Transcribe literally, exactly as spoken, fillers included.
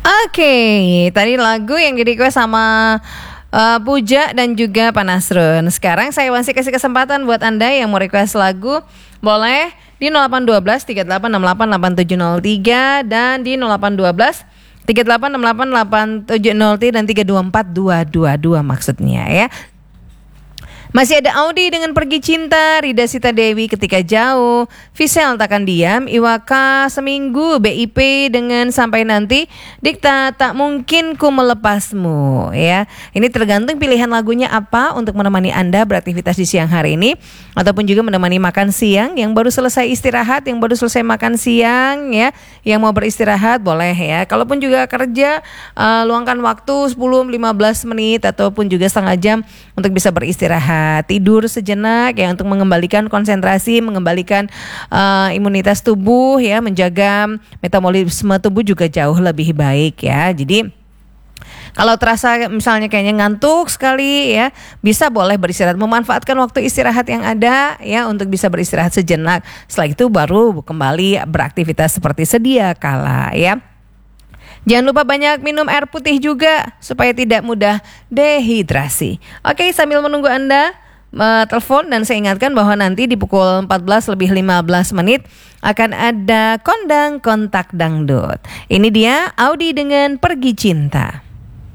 Oke, tadi lagu yang di request sama uh, Puja dan juga Pak Nasrun. Sekarang saya masih kasih kesempatan buat Anda yang mau request lagu, boleh di nol delapan satu dua tiga delapan enam delapan delapan tujuh nol tiga dan di nol delapan satu dua tiga delapan enam delapan delapan tujuh nol tiga dan tiga dua empat dua dua dua maksudnya ya. Masih ada Audi dengan Pergi Cinta, Rida Sita Dewi Ketika Jauh, Visel Takkan Diam, Iwaka Seminggu, B I P dengan Sampai Nanti, Dikta Tak Mungkin Ku Melepasmu ya. Ini tergantung pilihan lagunya apa untuk menemani Anda beraktivitas di siang hari ini, ataupun juga menemani makan siang yang baru selesai istirahat, yang baru selesai makan siang ya, yang mau beristirahat boleh ya. Kalaupun juga kerja, uh, luangkan waktu sepuluh sampai lima belas menit ataupun juga setengah jam untuk bisa beristirahat. Tidur sejenak ya untuk mengembalikan konsentrasi, mengembalikan uh, imunitas tubuh ya, menjaga metabolisme tubuh juga jauh lebih baik ya. Jadi kalau terasa misalnya kayaknya ngantuk sekali ya, bisa boleh beristirahat, memanfaatkan waktu istirahat yang ada ya untuk bisa beristirahat sejenak. Setelah itu baru kembali beraktivitas seperti sedia kala ya. Jangan lupa banyak minum air putih juga supaya tidak mudah dehidrasi. Oke, sambil menunggu Anda uh, telepon, dan saya ingatkan bahwa nanti di pukul empat belas lebih lima belas menit akan ada Kondang Kontak Dangdut. Ini dia Audi dengan Pergi Cinta.